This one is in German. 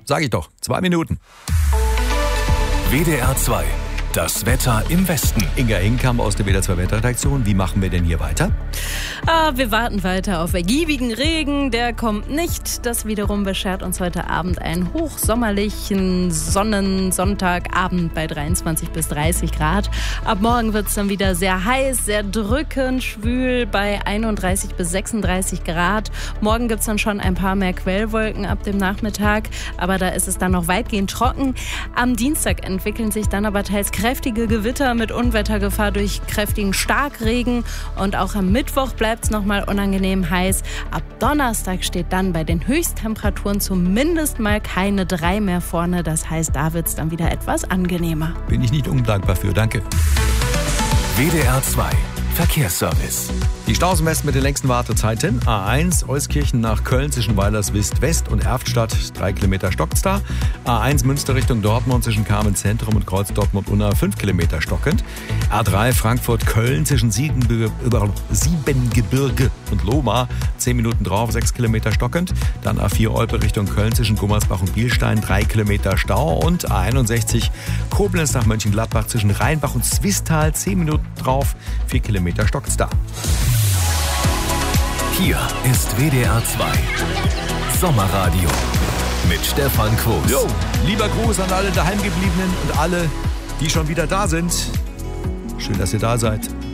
sag ich doch, 2 Minuten. WDR 2. Das Wetter im Westen. Inga Hinkam aus der WDR 2 Wetterredaktion. Wie machen wir denn hier weiter? Wir warten weiter auf ergiebigen Regen. Der kommt nicht. Das wiederum beschert uns heute Abend einen hochsommerlichen Sonntagsabend bei 23 bis 30 Grad. Ab morgen wird es dann wieder sehr heiß, sehr drückend, schwül bei 31 bis 36 Grad. Morgen gibt es dann schon ein paar mehr Quellwolken ab dem Nachmittag. Aber da ist es dann noch weitgehend trocken. Am Dienstag entwickeln sich dann aber teils kräftige Gewitter mit Unwettergefahr durch kräftigen Starkregen. Und auch am Mittwoch bleibt es nochmal unangenehm heiß. Ab Donnerstag steht dann bei den Höchsttemperaturen zumindest mal keine 3 mehr vorne. Das heißt, da wird es dann wieder etwas angenehmer. Bin ich nicht undankbar für, danke. WDR 2. Verkehrsservice. Die Staus im Westen mit den längsten Wartezeiten. A1 Euskirchen nach Köln zwischen Weilerswist West und Erftstadt, 3 Kilometer stockt's da. A1 Münster Richtung Dortmund zwischen Kamen Zentrum und Kreuz Dortmund-Unna, 5 Kilometer stockend. A3 Frankfurt-Köln zwischen Siebengebirge und Lohmar, 10 Minuten drauf, 6 Kilometer stockend. Dann A4 Olpe Richtung Köln zwischen Gummersbach und Bielstein, 3 Kilometer Stau. Und A61 Koblenz nach Mönchengladbach zwischen Rheinbach und Zwistal, 10 Minuten drauf, 4 Kilometer stockt's da. Hier ist WDR 2. Sommerradio mit Stefan Quos. Jo, lieber Gruß an alle Daheimgebliebenen und alle, die schon wieder da sind. Schön, dass ihr da seid.